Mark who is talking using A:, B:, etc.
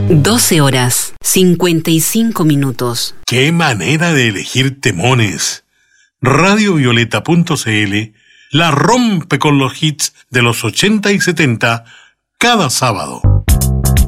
A: 12 horas, 55 minutos.
B: ¡Qué manera de elegir temones! Radiovioleta.cl la rompe con los hits de los 80 y 70 cada sábado.